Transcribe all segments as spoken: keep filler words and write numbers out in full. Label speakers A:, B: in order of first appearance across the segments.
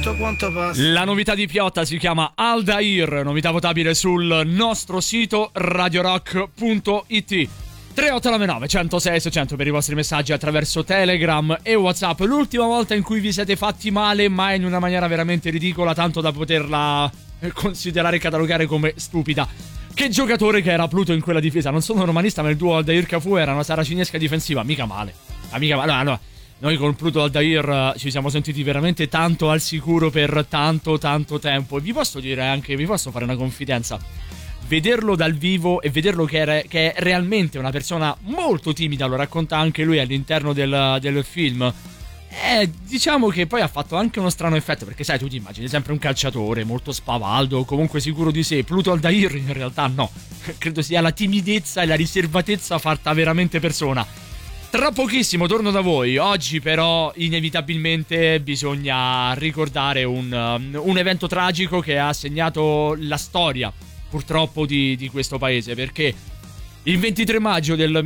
A: tutto quanto passa.
B: La novità di Piotta si chiama Aldair, novità votabile sul nostro sito radio rock punto it. tre otto nove nove uno zero sei sei zero zero per i vostri messaggi attraverso Telegram e WhatsApp. L'ultima volta in cui vi siete fatti male, ma in una maniera veramente ridicola, tanto da poterla considerare e catalogare come stupida. Che giocatore che era Pluto in quella difesa. Non sono romanista, ma il duo Aldair Cafu era una saracinesca difensiva. Mica male. Ah, mica male. Allora, allora, noi con Pluto Aldair ci siamo sentiti veramente tanto al sicuro per tanto tanto tempo. E vi posso dire anche, vi posso fare una confidenza. Vederlo dal vivo e vederlo che è, che è realmente una persona molto timida, lo racconta anche lui all'interno del, del film. Eh, diciamo che poi ha fatto anche uno strano effetto, perché sai, tu ti immagini sempre un calciatore molto spavaldo, comunque sicuro di sé. Pluto Aldair in realtà no, credo sia la timidezza e la riservatezza fatta veramente persona. Tra pochissimo torno da voi. Oggi però inevitabilmente bisogna ricordare un, un evento tragico che ha segnato la storia purtroppo di, di questo paese, perché il ventitré maggio del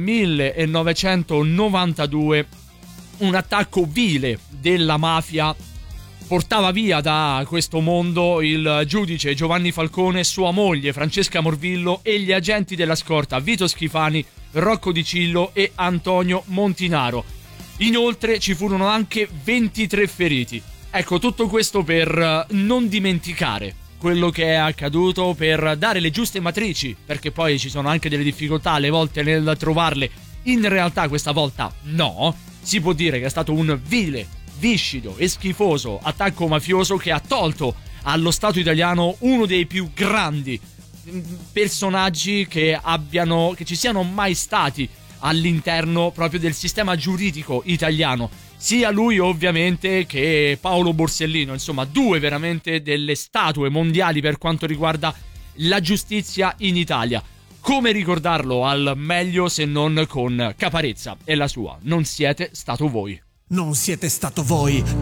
B: millenovecentonovantadue un attacco vile della mafia portava via da questo mondo il giudice Giovanni Falcone, sua moglie Francesca Morvillo e gli agenti della scorta Vito Schifani, Rocco Di Cillo e Antonio Montinaro. Inoltre ci furono anche ventitré feriti. Ecco, tutto questo per non dimenticare quello che è accaduto, per dare le giuste matrici, perché poi ci sono anche delle difficoltà alle volte nel trovarle. In realtà questa volta no, si può dire che è stato un vile, viscido e schifoso attacco mafioso che ha tolto allo Stato italiano uno dei più grandi personaggi che abbiano, che ci siano mai stati all'interno proprio del sistema giuridico italiano. Sia lui ovviamente che Paolo Borsellino, insomma due veramente delle statue mondiali per quanto riguarda la giustizia in Italia. Come ricordarlo al meglio se non con Caparezza e la sua Non siete stato voi.
C: Non siete stato voi